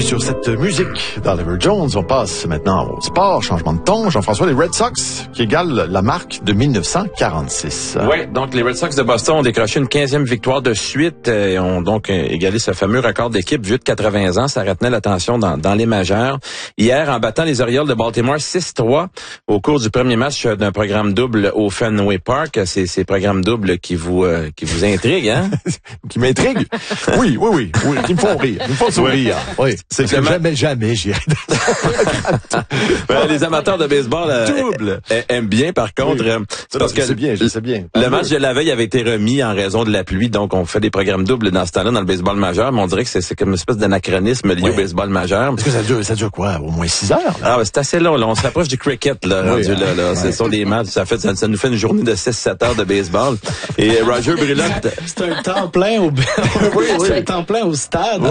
sur cette musique d'Oliver Jones. On passe maintenant au sport, changement de ton. Jean-François, les Red Sox qui égalent la marque de 1946. Oui, donc les Red Sox de Boston ont décroché une 15e victoire de suite et ont donc égalé ce fameux record d'équipe vieux de 80 ans. Ça retenait l'attention dans les majeures. Hier, en battant les Orioles de Baltimore 6-3 au cours du premier match d'un programme double au Fenway Park. C'est ces programmes doubles qui vous intriguent, hein? Qui m'intriguent? Oui, qui me font rire. Ils me font sourire. Oui. C'est que jamais j'irai. Les amateurs de baseball aiment bien, par contre. Parce que je sais bien. Le match de la veille avait été remis en raison de la pluie, donc on fait des programmes doubles dans ce temps-là dans le baseball majeur, mais on dirait que c'est comme une espèce d'anachronisme lié au baseball majeur. Est-ce que ça dure quoi? Au moins 6 heures? Là? Ah, c'est assez long, là. On s'approche du cricket, là, rendu là. Ce sont des matchs. Ça nous fait une journée de 6-7 heures de baseball. Et Roger Brulotte. C'est un temps plein c'est un temps plein au stade.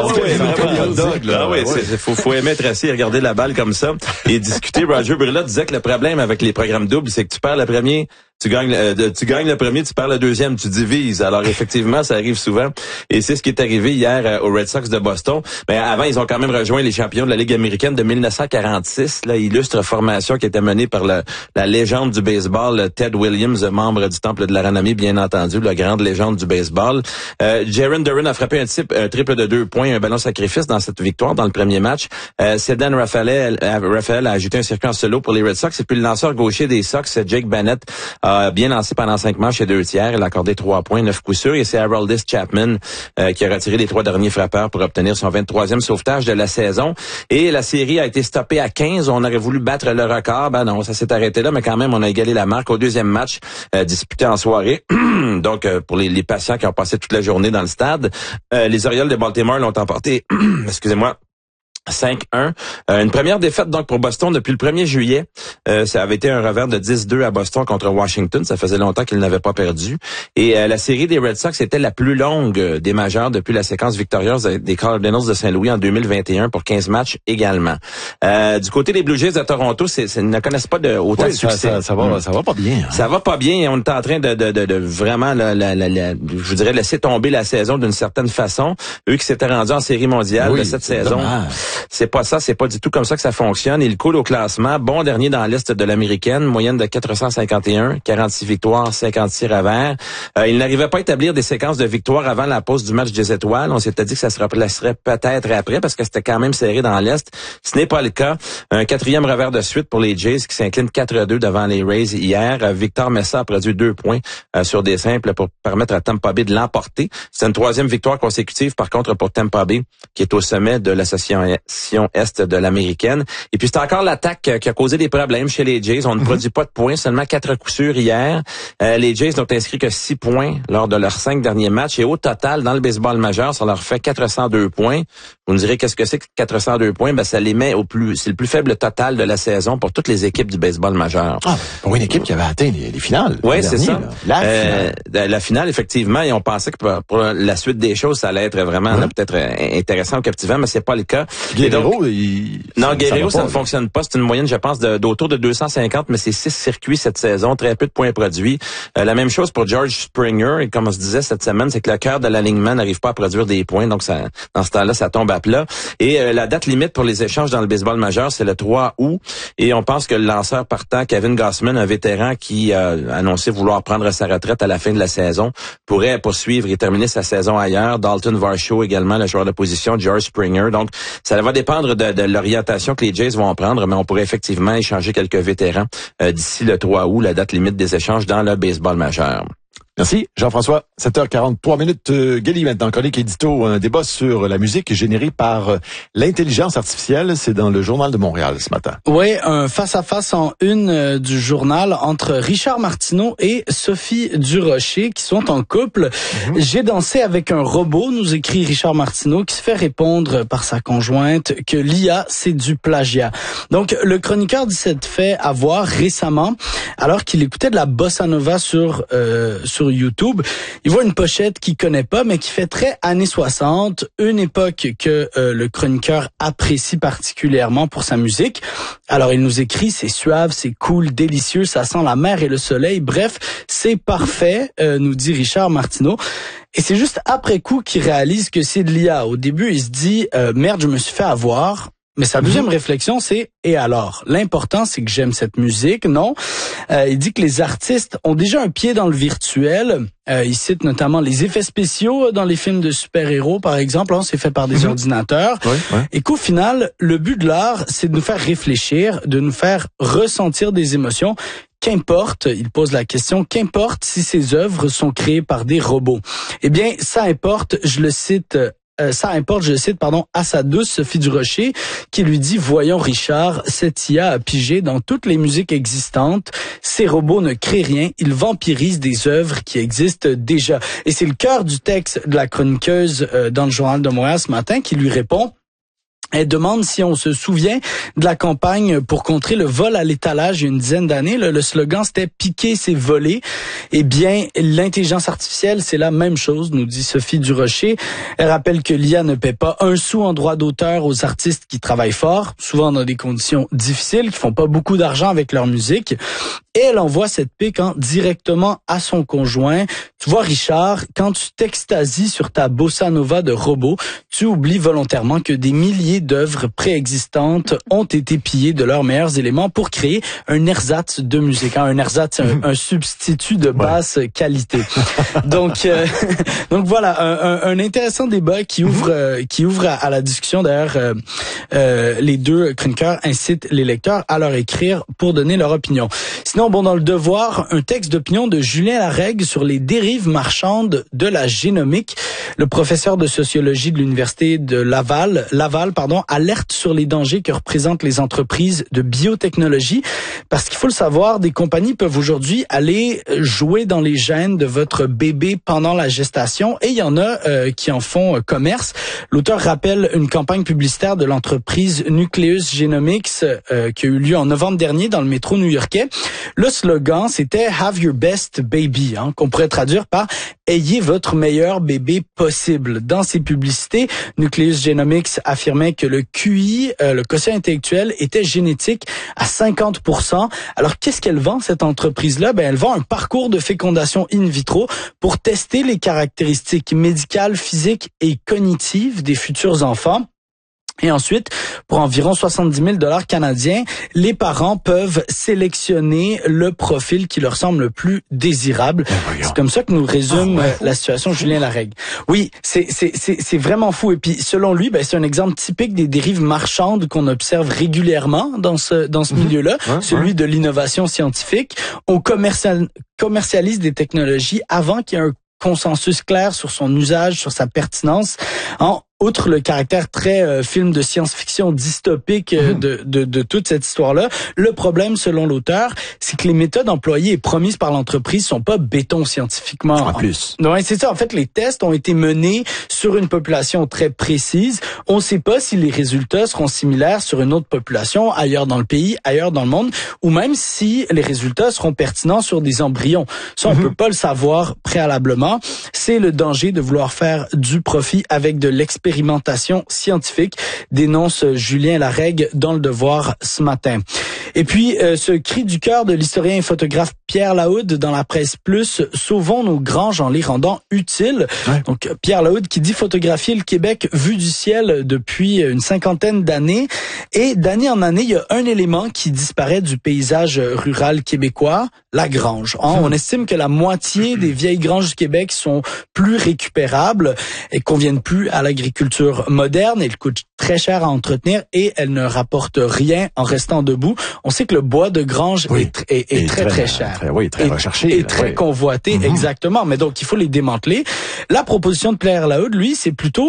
Faut aimer être assis et regarder la balle comme ça et discuter. Roger Brulotte disait que le problème avec les programmes doubles, c'est que tu perds le premier, tu gagnes le premier, tu perds le deuxième, tu divises. Alors effectivement, ça arrive souvent. Et c'est ce qui est arrivé hier aux Red Sox de Boston. Mais avant, ils ont quand même rejoint les champions de la Ligue américaine de 1946. Là, illustre formation qui était menée par la légende du baseball, Ted Williams, membre du Temple de la Renommée, bien entendu, la grande légende du baseball. Jaron Duran a frappé un triple de 2 points, un ballon sacrifice dans cette victoire dans le premier match. Cedric Raphael a ajouté un circuit en solo pour les Red Sox. Et puis le lanceur gaucher des Sox, Jake Bennett, a bien lancé pendant 5 manches et 2 tiers. Il a accordé 3 points, 9 coups sûrs. Et c'est Aroldis Chapman qui a retiré les 3 derniers frappeurs pour obtenir son 23e sauvetage de la saison. Et la série a été stoppée à 15. On aurait voulu battre le record. Ben non, ça s'est arrêté là, mais quand même, on a égalé la marque au deuxième match disputé en soirée. Donc, pour les patients qui ont passé toute la journée dans le stade, les Orioles de Baltimore l'ont emporté, excusez-moi, 5-1. Une première défaite donc pour Boston depuis le 1er juillet. Ça avait été un revers de 10-2 à Boston contre Washington. Ça faisait longtemps qu'ils n'avaient pas perdu. Et la série des Red Sox était la plus longue des majeures depuis la séquence victorieuse des Cardinals de Saint-Louis en 2021 pour vraiment 15 matchs également. Du côté des Blue Jays de Toronto, ils ne connaissent pas autant de succès. Ça va pas bien. Hein. Ça va pas bien. On est en train de vraiment, je vous dirais, laisser tomber la saison d'une certaine façon. Eux qui s'étaient rendus en série mondiale de cette saison. Dommage. C'est pas du tout comme ça que ça fonctionne. Il coule au classement. Bon dernier dans l'Est de l'Américaine, moyenne de 451, 46 victoires, 56 revers. Il n'arrivait pas à établir des séquences de victoires avant la pause du match des étoiles. On s'était dit que ça se replacerait peut-être après parce que c'était quand même serré dans l'Est. Ce n'est pas le cas. Un 4e revers de suite pour les Jays qui s'inclinent 4-2 devant les Rays hier. Victor Messa a produit 2 points sur des simples pour permettre à Tampa Bay de l'emporter. C'est une 3e victoire consécutive par contre pour Tampa Bay qui est au sommet de l'association Est de l'Américaine. Et puis c'est encore l'attaque qui a causé des problèmes chez les Jays. On ne produit pas de points, seulement 4 coups sûrs hier. Les Jays n'ont inscrit que 6 points lors de leurs 5 derniers matchs. Et au total, dans le baseball majeur, ça leur fait 402 points. Vous me direz qu'est-ce que c'est que 402 points? Ben ça les met c'est le plus faible total de la saison pour toutes les équipes du baseball majeur. Ah, pour une équipe qui avait atteint les finales. Oui, c'est ça. La finale, effectivement, et on pensait que pour la suite des choses, ça allait être vraiment peut-être intéressant ou captivant, mais c'est pas le cas. Guerrero, ça ne fonctionne pas. C'est une moyenne, je pense, d'autour de 250, mais c'est 6 circuits cette saison, très peu de points produits. La même chose pour George Springer. Et comme on se disait cette semaine, c'est que le cœur de l'alignement n'arrive pas à produire des points. Donc, ça, dans ce temps-là, ça tombe à plat. Et la date limite pour les échanges dans le baseball majeur, c'est le 3 août. Et on pense que le lanceur partant, Kevin Gausman, un vétéran qui a annoncé vouloir prendre sa retraite à la fin de la saison, pourrait poursuivre et terminer sa saison ailleurs. Dalton Varsho également, le joueur de position, George Springer. Donc, ça va dépendre de l'orientation que les Jays vont prendre, mais on pourrait effectivement échanger quelques vétérans d'ici le 3 août, la date limite des échanges dans le baseball majeur. Merci, Jean-François. 7h43 minutes. Guély, maintenant, chronique édito, un débat sur la musique générée par l'intelligence artificielle. C'est dans le Journal de Montréal ce matin. Oui, un face-à-face en une du journal entre Richard Martineau et Sophie Durocher qui sont en couple. J'ai dansé avec un robot, nous écrit Richard Martineau, qui se fait répondre par sa conjointe que l'IA, c'est du plagiat. Donc, le chroniqueur dit s'être fait avoir récemment alors qu'il écoutait de la bossa nova sur sur YouTube. Il voit une pochette qu'il connaît pas, mais qui fait très années 60, une époque que le chroniqueur apprécie particulièrement pour sa musique. Alors il nous écrit, c'est suave, c'est cool, délicieux, ça sent la mer et le soleil. Bref, c'est parfait, nous dit Richard Martineau. Et c'est juste après coup qu'il réalise que c'est de l'IA. Au début, il se dit merde, je me suis fait avoir. Mais sa deuxième réflexion, c'est et alors? L'important, c'est que j'aime cette musique, non? Il dit que les artistes ont déjà un pied dans le virtuel. Il cite notamment les effets spéciaux dans les films de super-héros, par exemple. C'est fait par des ordinateurs. Oui. Et qu'au final, le but de l'art, c'est de nous faire réfléchir, de nous faire ressentir des émotions. Qu'importe, il pose la question, qu'importe si ces œuvres sont créées par des robots? Eh bien, ça importe, je le cite, à sa douce Sophie Durocher, qui lui dit « Voyons Richard, cette IA a pigé dans toutes les musiques existantes. Ces robots ne créent rien, ils vampirisent des œuvres qui existent déjà. » Et c'est le cœur du texte de la chroniqueuse dans le Journal de Montréal ce matin qui lui répond. Elle demande si on se souvient de la campagne pour contrer le vol à l'étalage il y a une dizaine d'années. Le slogan, c'était « Piquer, c'est voler ». Eh bien, l'intelligence artificielle, c'est la même chose, nous dit Sophie Durocher. Elle rappelle que l'IA ne paie pas un sou en droit d'auteur aux artistes qui travaillent fort, souvent dans des conditions difficiles, qui font pas beaucoup d'argent avec leur musique. Et elle envoie cette pique directement à son conjoint. Tu vois, Richard, quand tu t'extasies sur ta bossa nova de robot, tu oublies volontairement que des milliers d'œuvres préexistantes ont été pillées de leurs meilleurs éléments pour créer un ersatz de musique. Un ersatz, un substitut de basse qualité. Donc voilà, un intéressant débat qui ouvre à la discussion. D'ailleurs, les deux chroniqueurs incitent les lecteurs à leur écrire pour donner leur opinion. Sinon, dans le Devoir, un texte d'opinion de Julien Larègue sur les dérives marchandes de la génomique. Le professeur de sociologie de l'université de Laval, alerte sur les dangers que représentent les entreprises de biotechnologie. Parce qu'il faut le savoir, des compagnies peuvent aujourd'hui aller jouer dans les gènes de votre bébé pendant la gestation, et il y en a qui en font commerce. L'auteur rappelle une campagne publicitaire de l'entreprise Nucleus Genomics qui a eu lieu en novembre dernier dans le métro new-yorkais. Le slogan, c'était « Have your best baby », qu'on pourrait traduire par « Ayez votre meilleur bébé possible ». Dans ses publicités, Nucleus Genomics affirmait que le QI, le quotient intellectuel, était génétique à 50%. Alors, qu'est-ce qu'elle vend, cette entreprise-là? Elle vend un parcours de fécondation in vitro pour tester les caractéristiques médicales, physiques et cognitives des futurs enfants. Et ensuite, pour environ 70 000 $ canadiens, les parents peuvent sélectionner le profil qui leur semble le plus désirable. C'est comme ça que nous résume la situation Julien Larègue. Oui, c'est vraiment fou. Et puis, selon lui, c'est un exemple typique des dérives marchandes qu'on observe régulièrement dans ce milieu-là, celui de l'innovation scientifique. On commercialise des technologies avant qu'il y ait un consensus clair sur son usage, sur sa pertinence. Outre le caractère très film de science-fiction dystopique de toute cette histoire-là, le problème, selon l'auteur, c'est que les méthodes employées et promises par l'entreprise sont pas béton scientifiquement. En plus. Non, c'est ça. En fait, les tests ont été menés sur une population très précise. On ne sait pas si les résultats seront similaires sur une autre population, ailleurs dans le pays, ailleurs dans le monde, ou même si les résultats seront pertinents sur des embryons. Ça, on peut pas le savoir préalablement. C'est le danger de vouloir faire du profit avec de l'expérimentation scientifique, dénonce Julien Larègue dans le Devoir ce matin. Et puis, ce cri du cœur de l'historien et photographe Pierre Laoud dans la presse plus, sauvons nos granges en les rendant utiles. Donc, Pierre Laoud qui dit photographier le Québec vu du ciel depuis une cinquantaine d'années. Et d'année en année, il y a un élément qui disparaît du paysage rural québécois, la grange. On estime que la moitié des vieilles granges du Québec sont plus récupérables et conviennent plus à l'agriculture moderne. Elles coûtent très cher à entretenir et elles ne rapportent rien en restant debout. On sait que le bois de grange est très cher. Très recherché. Et très convoité, exactement. Mais donc, il faut les démanteler. La proposition de Pierre Laoud, lui, c'est plutôt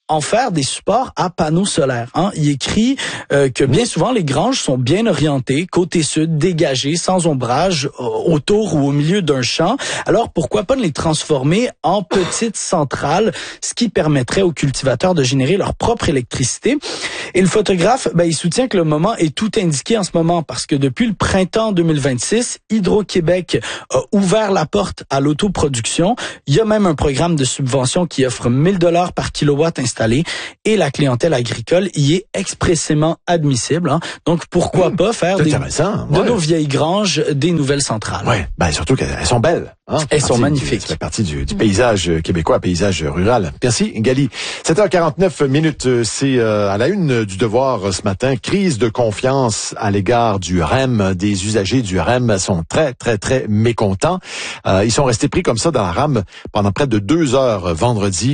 en faire des supports à panneaux solaires. Hein. Il écrit que bien souvent, les granges sont bien orientées, côté sud, dégagées, sans ombrage, autour ou au milieu d'un champ. Alors, pourquoi pas les transformer en petites centrales, ce qui permettrait aux cultivateurs de générer leur propre électricité. Et le photographe, il soutient que le moment est tout indiqué en ce moment parce que depuis le printemps 2026, Hydro-Québec a ouvert la porte à l'autoproduction. Il y a même un programme de subvention qui offre 1 000 $ par kilowatt installé et la clientèle agricole y est expressément admissible. Hein. Donc, pourquoi pas faire de nos vieilles granges des nouvelles centrales? Oui, surtout qu'elles sont belles. Hein? Elles sont magnifiques. Ça fait partie du paysage québécois, paysage rural. Merci, Gali. 7h49 minutes, c'est à la une du Devoir ce matin. Crise de confiance à l'égard du REM. Des usagers du REM sont très, très, très mécontents. Ils sont restés pris comme ça dans la rame pendant près de 2 heures vendredi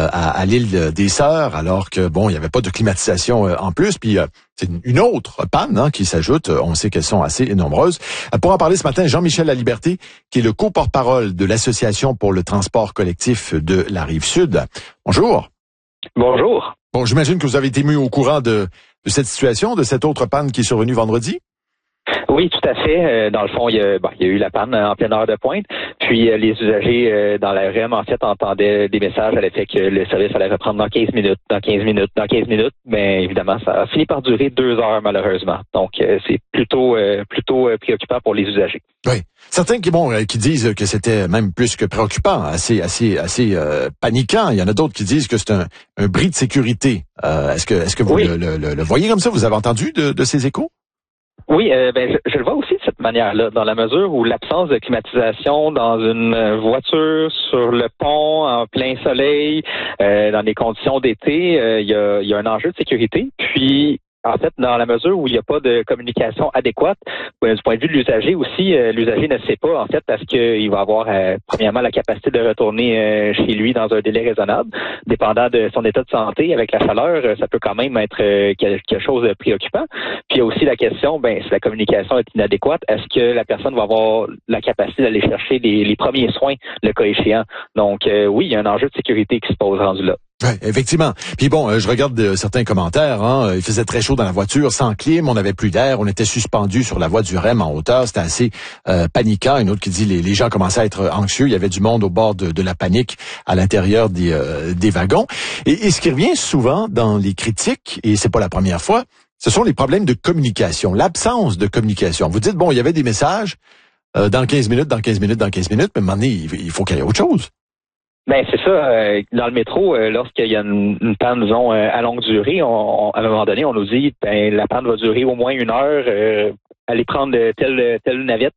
à l'île des Sœurs, alors que, il n'y avait pas de climatisation en plus. Puis c'est une autre panne qui s'ajoute. On sait qu'elles sont assez nombreuses. Pour en parler ce matin, Jean-Michel Laliberté, qui est le co-porte-parole de l'Association pour le transport collectif de la Rive-Sud. Bonjour. Bonjour. Bon, j'imagine que vous avez été mis au courant de cette situation, de cette autre panne qui est survenue vendredi? Oui, tout à fait. Dans le fond, il y a eu la panne en pleine heure de pointe. Puis les usagers dans la REM, en fait, entendaient des messages à l'effet que le service allait reprendre dans 15 minutes, dans 15 minutes, dans 15 minutes. Mais évidemment, ça a fini par durer 2 heures, malheureusement. Donc, c'est plutôt préoccupant pour les usagers. Oui. Certains qui disent que c'était même plus que préoccupant, assez paniquant. Il y en a d'autres qui disent que c'est un bris de sécurité. Est-ce que vous le voyez comme ça? Vous avez entendu de ces échos? Oui, je le vois aussi de cette manière-là, dans la mesure où l'absence de climatisation dans une voiture sur le pont en plein soleil, dans des conditions d'été, il y a un enjeu de sécurité. Puis en fait, dans la mesure où il n'y a pas de communication adéquate, du point de vue de l'usager aussi, l'usager ne sait pas, en fait, parce qu'il va avoir, premièrement, la capacité de retourner chez lui dans un délai raisonnable. Dépendant de son état de santé, avec la chaleur, ça peut quand même être quelque chose de préoccupant. Puis il y a aussi la question, si la communication est inadéquate, est-ce que la personne va avoir la capacité d'aller chercher les premiers soins, le cas échéant? Donc, oui, il y a un enjeu de sécurité qui se pose rendu là. Oui, effectivement. Puis je regarde certains commentaires. Il faisait très chaud dans la voiture, sans clim, on n'avait plus d'air, on était suspendu sur la voie du REM en hauteur. C'était assez paniquant. Une autre qui dit les gens commençaient à être anxieux. Il y avait du monde au bord de la panique à l'intérieur des wagons. Et ce qui revient souvent dans les critiques, et c'est pas la première fois, ce sont les problèmes de communication, l'absence de communication. Vous dites, il y avait des messages dans 15 minutes, mais à un moment donné, il faut qu'il y ait autre chose. C'est ça. Dans le métro, lorsqu'il y a une panne, disons, à longue durée, à un moment donné, on nous dit la panne va durer au moins 1 heure. Aller prendre telle navette,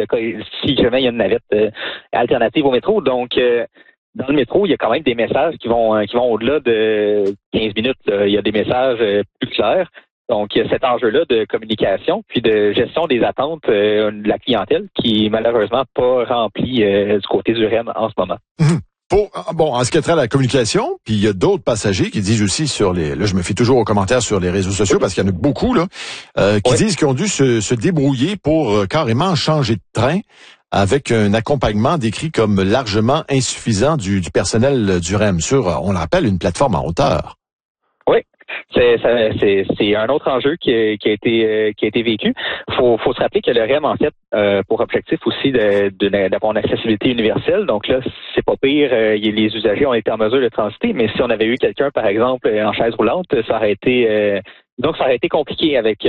si jamais il y a une navette alternative au métro. Donc, dans le métro, il y a quand même des messages qui vont au-delà de 15 minutes. Il y a des messages plus clairs. Donc, il y a cet enjeu-là de communication, puis de gestion des attentes de la clientèle qui est malheureusement pas remplie du côté du REM en ce moment. Mmh. En ce qui a trait à la communication, puis il y a d'autres passagers qui disent aussi là je me fie toujours aux commentaires sur les réseaux sociaux parce qu'il y en a beaucoup qui disent qu'ils ont dû se débrouiller pour carrément changer de train avec un accompagnement décrit comme largement insuffisant du personnel du REM sur, on l'appelle, une plateforme en hauteur. Oui. C'est un autre enjeu qui a été vécu. Faut se rappeler que le REM, en fait, pour objectif aussi d'avoir une accessibilité universelle. Donc là, c'est pas pire. Les usagers ont été en mesure de transiter, mais si on avait eu quelqu'un, par exemple, en chaise roulante, ça aurait été compliqué avec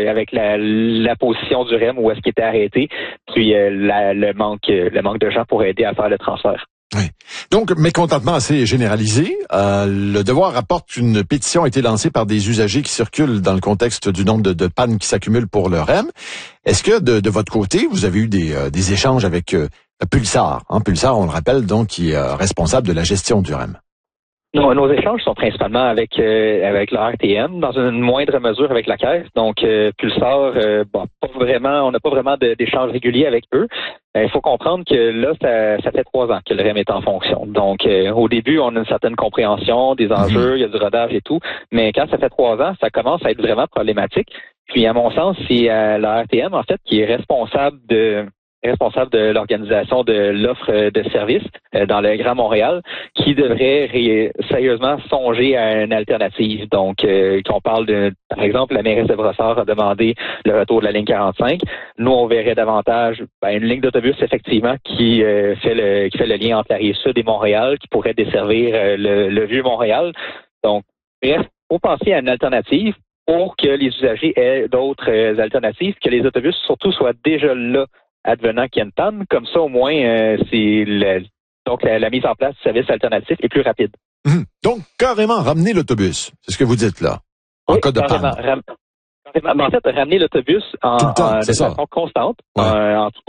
la position du REM où est-ce qu'il était arrêté, puis le manque de gens pour aider à faire le transfert. Oui. Donc, mécontentement assez généralisé. Le Devoir rapporte qu'une pétition a été lancée par des usagers qui circulent dans le contexte du nombre de pannes qui s'accumulent pour le REM. Est-ce que de votre côté, vous avez eu des échanges avec Pulsar? Pulsar, on le rappelle, donc, qui est responsable de la gestion du REM. Nos échanges sont principalement avec la RTM, dans une moindre mesure avec la Caisse. Donc, Pulsar, on n'a pas vraiment d'échanges réguliers avec eux. Il faut comprendre que là, ça fait 3 ans que le REM est en fonction. Donc, au début, on a une certaine compréhension des enjeux, il y a du rodage et tout. Mais quand ça fait 3 ans, ça commence à être vraiment problématique. Puis, à mon sens, c'est la RTM, en fait, qui est responsable de responsable de l'organisation de l'offre de services dans le Grand Montréal, qui devrait sérieusement songer à une alternative. Donc, qu'on parle de, par exemple, la mairesse de Brossard a demandé le retour de la ligne 45. Nous, on verrait davantage une ligne d'autobus, effectivement, qui fait le lien entre la Rive-Sud et Montréal, qui pourrait desservir le Vieux-Montréal. Donc, bref, faut penser à une alternative pour que les usagers aient d'autres alternatives, que les autobus surtout soient déjà là, advenant qu'il y a une panne. Comme ça, au moins, la mise en place du service alternatif est plus rapide. Donc, carrément, ramener l'autobus. C'est ce que vous dites là. En cas de panne. En fait, ramener l'autobus de façon constante, en tout